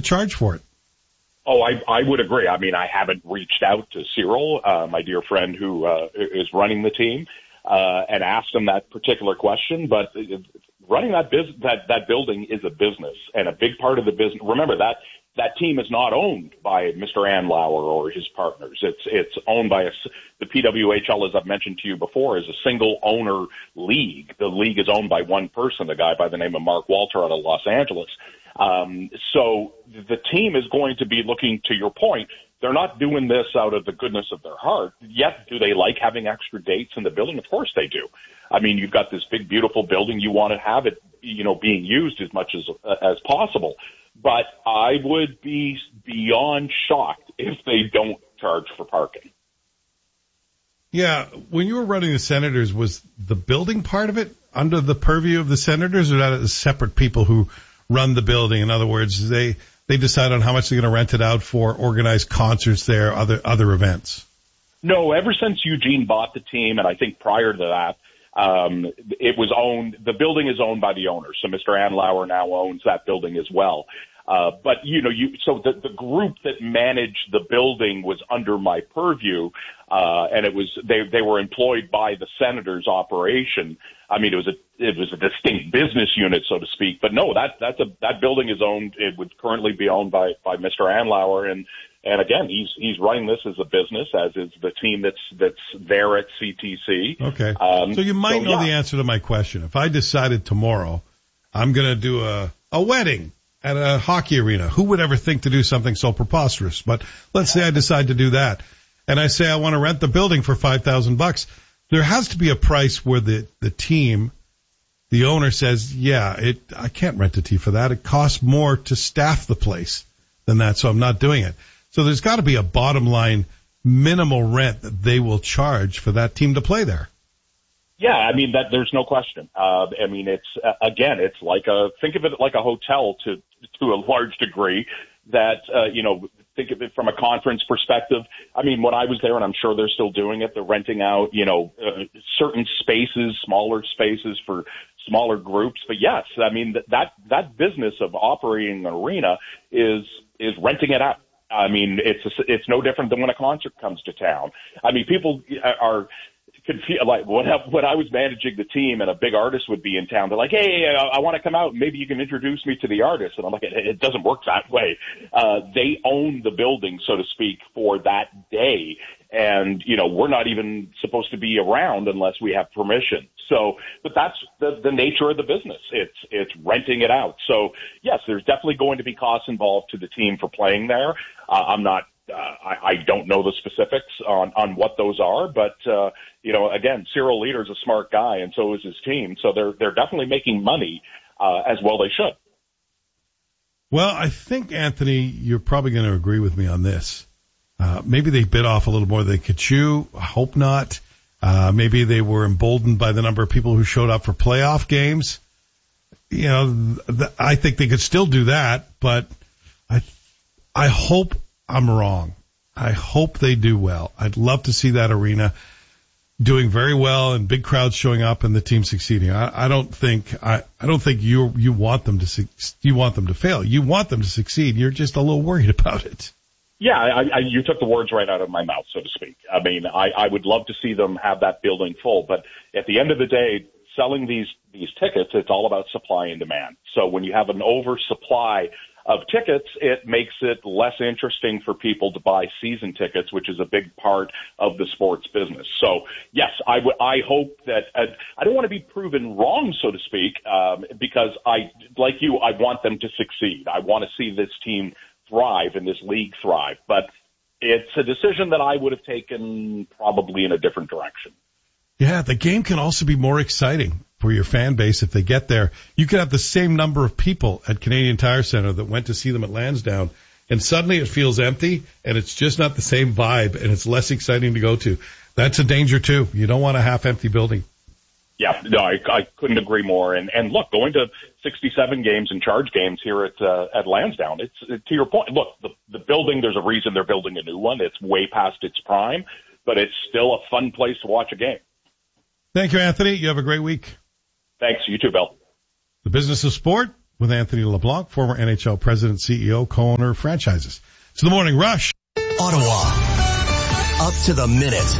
charge for it. Oh, I would agree. I mean, I haven't reached out to Cyril, my dear friend who is running the team, and asked him that particular question. But running that building is a business, and a big part of the business. Remember that team is not owned by Mr. Andlauer or his partners. It's owned by the PWHL, as I've mentioned to you before, is a single owner league. The league is owned by one person, a guy by the name of Mark Walter out of Los Angeles. So the team is going to be looking, to your point, they're not doing this out of the goodness of their heart. Yet, do they like having extra dates in the building? Of course they do. I mean, you've got this big, beautiful building. You want to have it, being used as much as possible. But I would be beyond shocked if they don't charge for parking. Yeah, when you were running the Senators, was the building part of it under the purview of the Senators, or that is separate people who run the building? In other words, they decide on how much they're going to rent it out for, organize concerts there, other events. No, ever since Eugene bought the team, and I think prior to that, it was owned. The building is owned by the owner, so Mr. Andlauer now owns that building as well. But so the group that managed the building was under my purview, and it was they were employed by the Senators operation. I mean, it was a distinct business unit, so to speak. But no, that building is owned. It would currently be owned by Mr. Andlauer, and again, he's running this as a business, as is the team that's there at CTC. Okay. So you might know the answer to my question. If I decided tomorrow I'm going to do a wedding at a hockey arena, who would ever think to do something so preposterous? But let's say I decide to do that, and I say I want to rent the building for $5,000. There has to be a price where the team, the owner says, I can't rent it to you for that. It costs more to staff the place than that, so I'm not doing it. So there's got to be a bottom line minimal rent that they will charge for that team to play there. Yeah, I mean, there's no question. I mean, it's think of it like a hotel to a large degree that, think of it from a conference perspective. I mean, when I was there, and I'm sure they're still doing it, they're renting out, certain spaces, smaller spaces for smaller groups. But yes, I mean, that business of operating an arena is renting it out. I mean, it's no different than when a concert comes to town. I mean, people are confused. Like when I was managing the team and a big artist would be in town, they're like, "Hey, I want to come out. Maybe you can introduce me to the artist." And I'm like, "It doesn't work that way." They own the building, so to speak, for that day. And, we're not even supposed to be around unless we have permission. So, but that's the nature of the business. It's renting it out. So yes, there's definitely going to be costs involved to the team for playing there. I don't know the specifics on what those are, but, again, Cyril Leader's a smart guy, and so is his team. So they're definitely making money, as well they should. Well, I think, Anthony, you're probably going to agree with me on this. Maybe they bit off a little more than they could chew. I hope not. Maybe they were emboldened by the number of people who showed up for playoff games. I think they could still do that, but I hope I'm wrong. I hope they do well. I'd love to see that arena doing very well and big crowds showing up and the team succeeding. I don't think you want them to you want them to fail. You want them to succeed. You're just a little worried about it. Yeah, you took the words right out of my mouth, so to speak. I mean, I would love to see them have that building full, but at the end of the day, selling these tickets, it's all about supply and demand. So when you have an oversupply of tickets, it makes it less interesting for people to buy season tickets, which is a big part of the sports business. So yes, I hope that I don't want to be proven wrong, so to speak, because I want them to succeed. I want to see this team thrive and this league thrive, but it's a decision that I would have taken probably in a different direction. Yeah, the game can also be more exciting for your fan base if they get there. You could have the same number of people at Canadian Tire Center that went to see them at Lansdowne, and suddenly it feels empty, and it's just not the same vibe, and it's less exciting to go to. That's a danger, too. You don't want a half-empty building. Yeah, no, I couldn't agree more. And look, going to 67 games and charge games here at Lansdowne, it's to your point. Look, the building, there's a reason they're building a new one. It's way past its prime, but it's still a fun place to watch a game. Thank you, Anthony. You have a great week. Thanks. You too, Bill. The Business of Sport with Anthony LeBlanc, former NHL president, CEO, co-owner of franchises. It's the Morning Rush. Ottawa, up to the minute.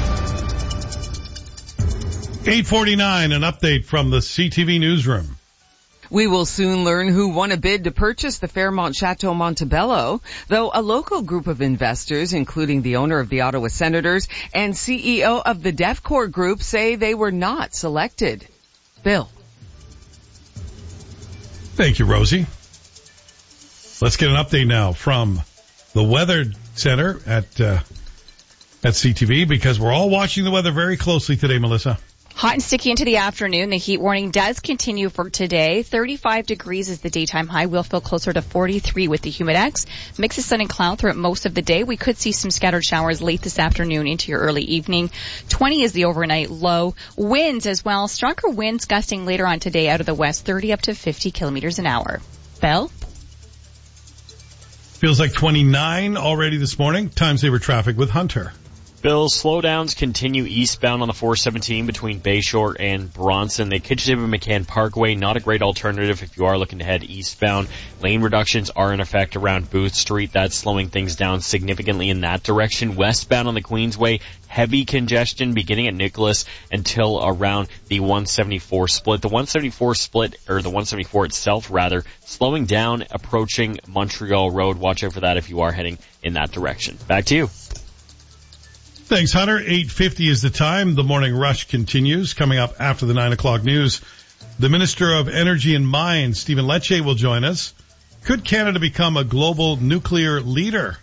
8:49, an update from the CTV newsroom. We will soon learn who won a bid to purchase the Fairmont Chateau Montebello, though a local group of investors, including the owner of the Ottawa Senators and CEO of the Defcor Group, say they were not selected. Bill. Thank you, Rosie. Let's get an update now from the Weather Center at CTV, because we're all watching the weather very closely today, Melissa. Hot and sticky into the afternoon. The heat warning does continue for today. 35 degrees is the daytime high. We'll feel closer to 43 with the humidex. Mix of sun and cloud throughout most of the day. We could see some scattered showers late this afternoon into your early evening. 20 is the overnight low. Winds as well. Stronger winds gusting later on today out of the west, 30 up to 50 kilometers an hour. Bell? Feels like 29 already this morning. Time saver traffic with Hunter. Bill, slowdowns continue eastbound on the 417 between Bayshore and Bronson. The Kitchissippi McCann Parkway, not a great alternative if you are looking to head eastbound. Lane reductions are in effect around Booth Street. That's slowing things down significantly in that direction. Westbound on the Queensway, heavy congestion beginning at Nicholas until around the 174 split. The 174 split, or the 174 itself rather, slowing down approaching Montreal Road. Watch out for that if you are heading in that direction. Back to you. Thanks, Hunter. 8:50 is the time. The Morning Rush continues. Coming up after the 9 o'clock news, the Minister of Energy and Mines, Stephen Lecce, will join us. Could Canada become a global nuclear leader?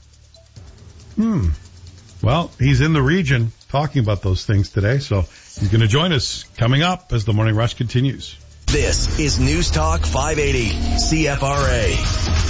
Well, he's in the region talking about those things today, so he's going to join us coming up as the Morning Rush continues. This is News Talk 580, CFRA.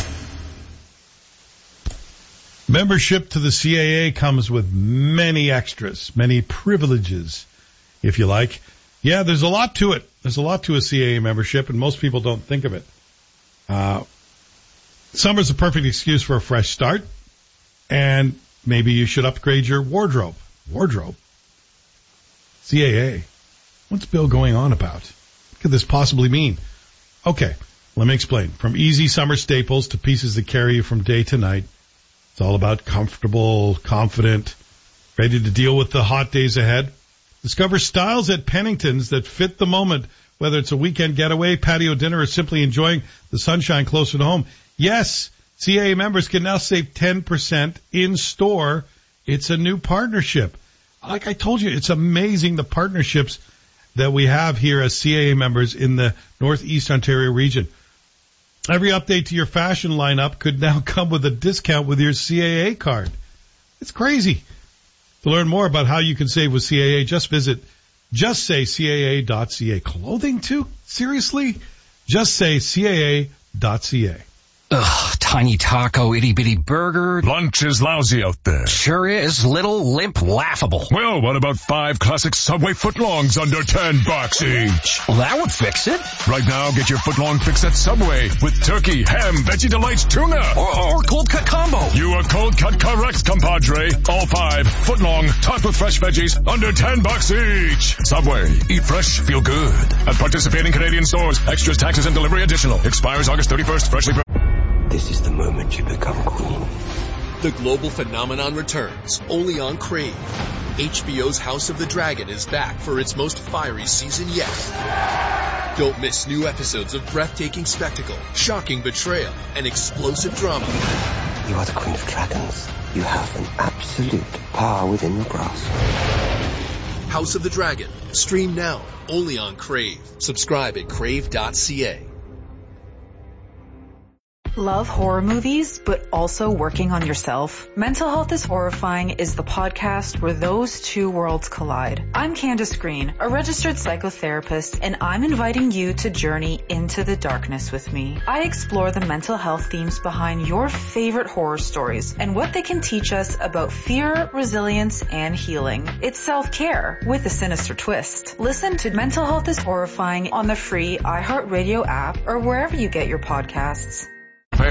Membership to the CAA comes with many extras, many privileges, if you like. Yeah, there's a lot to it. There's a lot to a CAA membership, and most people don't think of it. Summer's a perfect excuse for a fresh start, and maybe you should upgrade your wardrobe. Wardrobe? CAA. What's Bill going on about? What could this possibly mean? Okay, let me explain. From easy summer staples to pieces that carry you from day to night, it's all about comfortable, confident, ready to deal with the hot days ahead. Discover styles at Pennington's that fit the moment, whether it's a weekend getaway, patio dinner, or simply enjoying the sunshine closer to home. Yes, CAA members can now save 10% in store. It's a new partnership. Like I told you, it's amazing the partnerships that we have here as CAA members in the Northeast Ontario region. Every update to your fashion lineup could now come with a discount with your CAA card. It's crazy. To learn more about how you can save with CAA, just visit justsaycaa.ca. Clothing too? Seriously? Just say CAA.ca. Ugh, tiny taco, itty-bitty burger. Lunch is lousy out there. Sure is. Little, limp, laughable. Well, what about 5 classic Subway footlongs under $10 each? Well, that would fix it. Right now, get your footlong fix at Subway with turkey, ham, veggie delights, tuna. Or cold cut combo. You are cold cut correct, compadre. All 5 footlong, topped with fresh veggies, under $10 each. Subway. Eat fresh, feel good. At participating Canadian stores. Extras, taxes, and delivery additional. Expires August 31st. Freshly... This is the moment you become queen. The global phenomenon returns, only on Crave. HBO's House of the Dragon is back for its most fiery season yet. Don't miss new episodes of breathtaking spectacle, shocking betrayal, and explosive drama. You are the Queen of Dragons. You have an absolute power within your grasp. House of the Dragon. Stream now, only on Crave. Subscribe at crave.ca. Love horror movies, but also working on yourself? Mental Health is Horrifying is the podcast where those two worlds collide. I'm Candace Green, a registered psychotherapist, and I'm inviting you to journey into the darkness with me. I explore the mental health themes behind your favorite horror stories and what they can teach us about fear, resilience, and healing. It's self-care with a sinister twist. Listen to Mental Health is Horrifying on the free iHeartRadio app or wherever you get your podcasts. Prepared.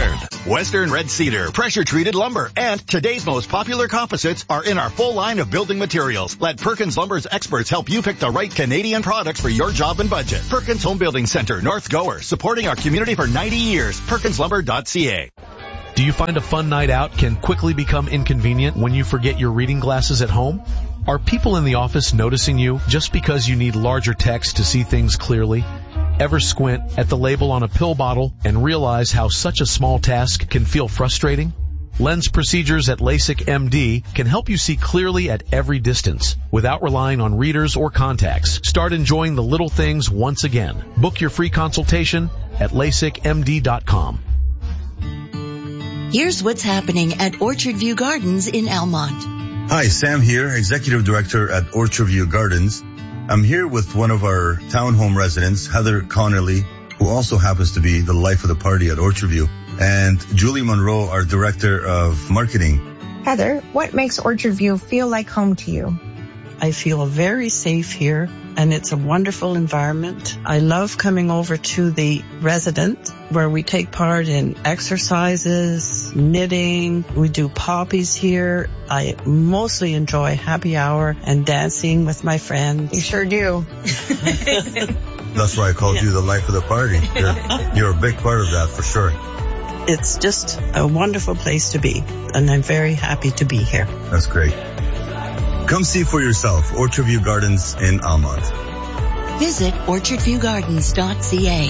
Western red cedar, pressure-treated lumber, and today's most popular composites are in our full line of building materials. Let Perkins Lumber's experts help you pick the right Canadian products for your job and budget. Perkins Home Building Center, North Gower, supporting our community for 90 years. PerkinsLumber.ca. Do you find a fun night out can quickly become inconvenient when you forget your reading glasses at home? Are people in the office noticing you just because you need larger text to see things clearly? Ever squint at the label on a pill bottle and realize how such a small task can feel frustrating? Lens procedures at LASIK MD can help you see clearly at every distance without relying on readers or contacts. Start enjoying the little things once again. Book your free consultation at LASIKMD.com. Here's what's happening at Orchard View Gardens in Almont. Hi, Sam here, Executive Director at Orchard View Gardens. I'm here with one of our townhome residents, Heather Connerly, who also happens to be the life of the party at Orchard View, and Julie Monroe, our Director of Marketing. Heather, what makes Orchard View feel like home to you? I feel very safe here, and it's a wonderful environment. I love coming over to the residence where we take part in exercises, knitting. We do poppies here. I mostly enjoy happy hour and dancing with my friends. You sure do. That's why I called you the life of the party. You're a big part of that for sure. It's just a wonderful place to be, and I'm very happy to be here. That's great. Come see for yourself, Orchard View Gardens in Almont. Visit orchardviewgardens.ca.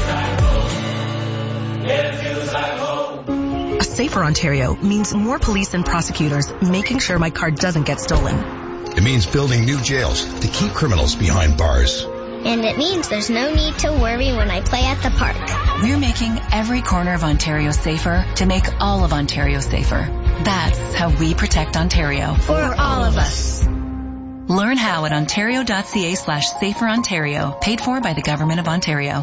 A safer Ontario means more police and prosecutors making sure my car doesn't get stolen. It means building new jails to keep criminals behind bars. And it means there's no need to worry when I play at the park. We're making every corner of Ontario safer to make all of Ontario safer. That's how we protect Ontario. For all of us. Learn how at ontario.ca/saferontario. Paid for by the Government of Ontario.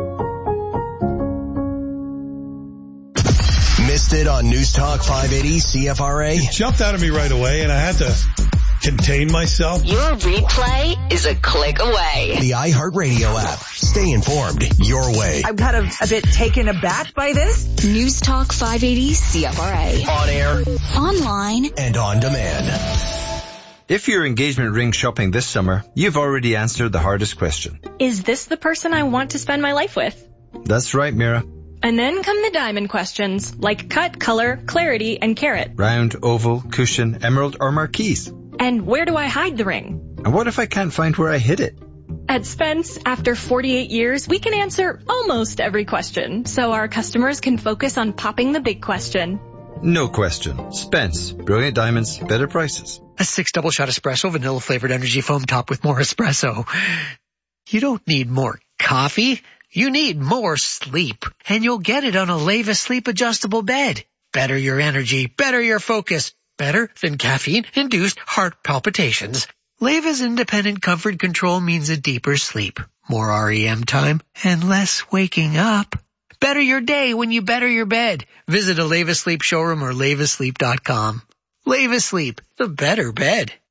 Missed it on News Talk 580 CFRA? It jumped out of me right away, and I had to contain myself. Your replay is a click away. The iHeartRadio app. Stay informed your way. I'm kind of a bit taken aback by this. News Talk 580 CFRA. On air, online, and on demand. If you're engagement ring shopping this summer, you've already answered the hardest question. Is this the person I want to spend my life with? That's right, Mira. And then come the diamond questions, like cut, color, clarity, and carat. Round, oval, cushion, emerald, or marquise. And where do I hide the ring? And what if I can't find where I hid it? At Spence, after 48 years, we can answer almost every question, so our customers can focus on popping the big question. No question. Spence. Brilliant diamonds, better prices. A 6 double shot espresso, vanilla flavored energy foam topped with more espresso. You don't need more coffee. You need more sleep. And you'll get it on a Leva Sleep Adjustable Bed. Better your energy, better your focus. Better than caffeine-induced heart palpitations. Leva's independent comfort control means a deeper sleep, more REM time, and less waking up. Better your day when you better your bed. Visit a Leva Sleep showroom or levasleep.com. Leva Sleep, the better bed.